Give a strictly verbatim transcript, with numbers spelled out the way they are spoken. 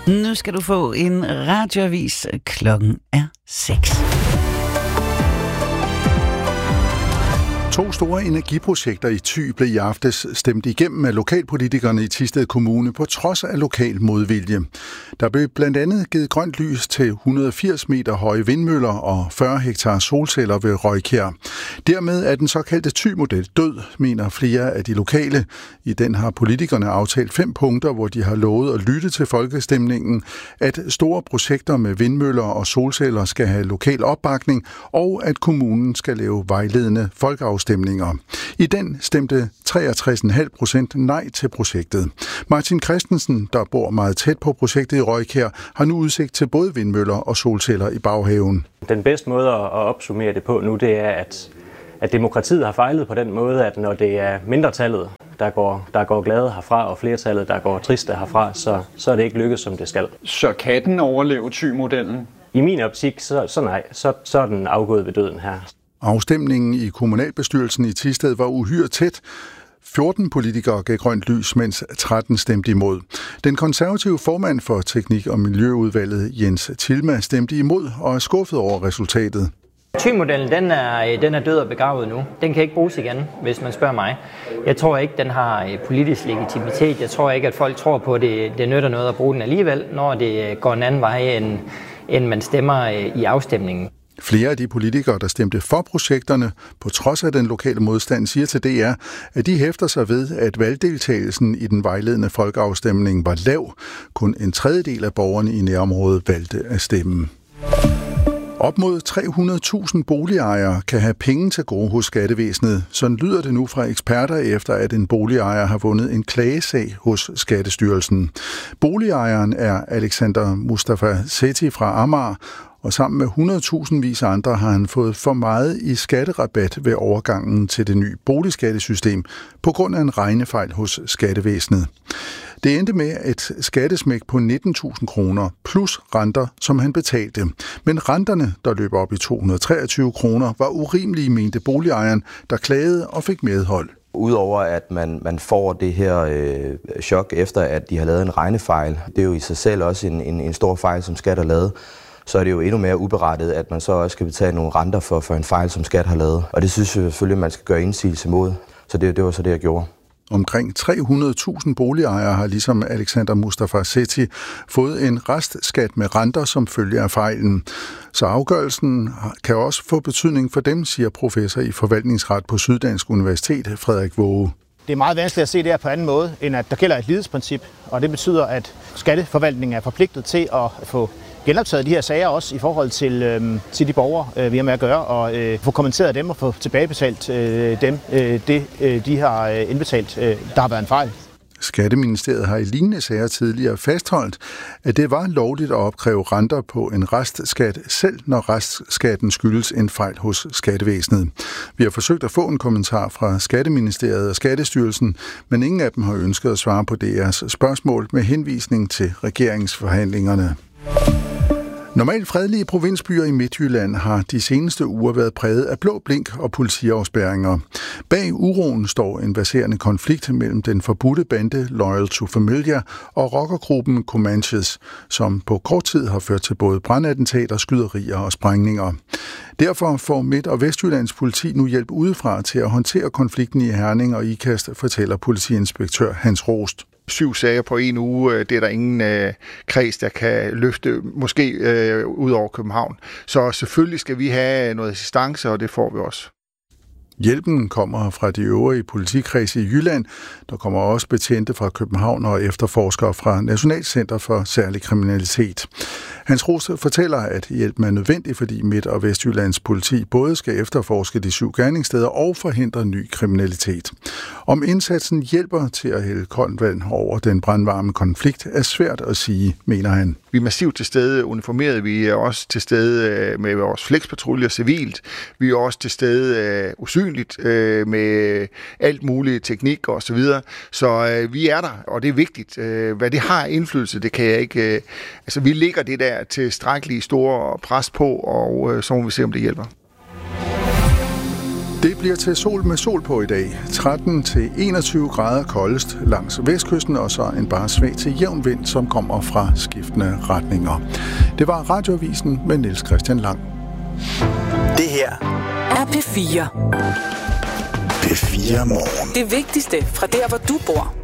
Nu skal du få en radioavis. Klokken er seks. To store energiprojekter i Thy blev i aftes stemt igennem af lokalpolitikerne i Thisted Kommune på trods af lokal modvilje. Der blev blandt andet givet grønt lys til et hundrede og firs meter høje vindmøller og fyrre hektar solceller ved Røjkjær. Dermed er den såkaldte Thy-model død, mener flere af de lokale. I den har politikerne aftalt fem punkter, hvor de har lovet at lytte til folkestemningen, at store projekter med vindmøller og solceller skal have lokal opbakning, og at kommunen skal lave vejledende folkeafstemninger. I den stemte treogtres komma fem procent nej til projektet. Martin Christensen, der bor meget tæt på projektet i Røjkjær, har nu udsigt til både vindmøller og solceller i baghaven. Den bedste måde at opsummere det på nu, det er, at, at demokratiet har fejlet på den måde, at når det er mindretallet, der går, der går glade herfra, og flertallet, der går triste herfra, så, så er det ikke lykkedes, som det skal. Så kan den overleve Thy-modellen? I min optik, så, så nej, så, så er den afgået ved døden her. Afstemningen i kommunalbestyrelsen i Thisted var uhyre tæt. fjorten politikere gav grønt lys, mens tretten stemte imod. Den konservative formand for Teknik- og Miljøudvalget, Jens Tilma, stemte imod og er skuffet over resultatet. Thy-modellen, den er, den er død og begravet nu. Den kan ikke bruges igen, hvis man spørger mig. Jeg tror ikke, den har politisk legitimitet. Jeg tror ikke, at folk tror på, at det, det nytter noget at bruge den alligevel, når det går en anden vej, end, end man stemmer i afstemningen. Flere af de politikere, der stemte for projekterne, på trods af den lokale modstand, siger til D R, at de hæfter sig ved, at valgdeltagelsen i den vejledende folkeafstemning var lav. Kun en tredjedel af borgerne i nærområdet valgte at stemme. Op mod tre hundrede tusind boligejere kan have penge til gode hos skattevæsenet. Sådan lyder det nu fra eksperter efter, at en boligejer har vundet en klagesag hos Skattestyrelsen. Boligejeren er Alexander Mustafa Sethi fra Amager, og sammen med hundrede tusind vis andre har han fået for meget i skatterabat ved overgangen til det nye boligskattesystem på grund af en regnefejl hos skattevæsenet. Det endte med et skattesmæk på nitten tusind kroner plus renter, som han betalte. Men renterne, der løber op i to hundrede og treogtyve kroner, var urimelige, mente boligejeren, der klagede og fik medhold. Udover at man, man får det her øh, chok efter, at de har lavet en regnefejl, det er jo i sig selv også en, en, en stor fejl, som Skat har lavet, så er det jo endnu mere uberettet, at man så også skal betale nogle renter for, for en fejl, som Skat har lavet. Og det synes jeg selvfølgelig, at man skal gøre indsigelse mod. Så det, det var så det, jeg gjorde. Omkring tre hundrede tusind boligejere har ligesom Alexander Mustafa Sethi fået en restskat med renter som følge af fejlen. Så afgørelsen kan også få betydning for dem, siger professor i forvaltningsret på Syddansk Universitet, Frederik Våge. Det er meget vanskeligt at se det her på anden måde, end at der gælder et lighedsprincip, og det betyder, at skatteforvaltningen er forpligtet til at få genoptaget de her sager også i forhold til, øh, til de borgere, øh, vi har med at gøre, og øh, få kommenteret dem og få tilbagebetalt øh, dem, øh, det øh, de har øh, indbetalt, øh, der har været en fejl. Skatteministeriet har i lignende sager tidligere fastholdt, at det var lovligt at opkræve renter på en restskat, selv når restskatten skyldes en fejl hos skattevæsenet. Vi har forsøgt at få en kommentar fra Skatteministeriet og Skattestyrelsen, men ingen af dem har ønsket at svare på D R's spørgsmål med henvisning til regeringsforhandlingerne. Normalt fredelige provinsbyer i Midtjylland har de seneste uger været præget af blå blink og politiafspærringer. Bag uroen står en verserende konflikt mellem den forbudte bande Loyal to Familia og rockergruppen Comanches, som på kort tid har ført til både brandattentater, skyderier og sprængninger. Derfor får Midt- og Vestjyllands politi nu hjælp udefra til at håndtere konflikten i Herning og Ikast, fortæller politiinspektør Hans Rost. Syv sager på en uge, det er der ingen øh, kreds, der kan løfte, måske øh, ud over København. Så selvfølgelig skal vi have noget assistance, og det får vi også. Hjælpen kommer fra de øvrige politikredse i Jylland. Der kommer også betjente fra København og efterforskere fra Nationalcenter for Særlig Kriminalitet. Hans Rose fortæller, at hjælpen er nødvendig, fordi Midt- og Vestjyllands politi både skal efterforske de syv gerningssteder og forhindre ny kriminalitet. Om indsatsen hjælper til at hælde koldt vand over den brandvarme konflikt, er svært at sige, mener han. Vi er massivt til stede uniformeret. Vi er også til stede med vores flexpatruljer civilt. Vi er også til stede usynligt med alt muligt teknik og så videre. Så vi er der, og det er vigtigt. Hvad det har indflydelse, det kan jeg ikke. Altså, vi lægger det der tilstrækkeligt store pres på, og så må vi se, om det hjælper. Det bliver til sol med sol på i dag. tretten til enogtyve grader koldest langs vestkysten, og så en bare svag til jævn vind, som kommer fra skiftende retninger. Det var Radioavisen med Niels Christian Lang. Det her er P fire. P fire Morgen. Det vigtigste fra der, hvor du bor.